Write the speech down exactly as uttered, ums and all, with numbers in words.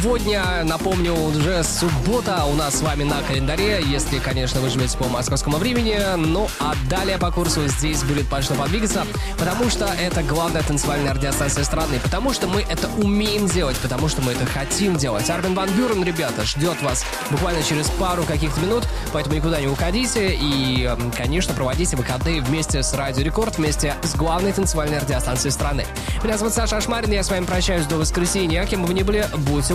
Сегодня, напомню, уже суббота у нас с вами на календаре, если, конечно, вы живете по московскому времени. Ну, а далее по курсу здесь будет пошло подвигаться, потому что это главная танцевальная радиостанция страны, потому что мы это умеем делать, потому что мы это хотим делать. Армин ван Бюрен, ребята, ждет вас буквально через пару каких-то минут, поэтому никуда не уходите и, конечно, проводите выходные вместе с Радио Рекорд, вместе с главной танцевальной радиостанцией страны. Меня зовут Саша Ашмарин, я с вами прощаюсь до воскресенья. Кем бы вы ни были, будьте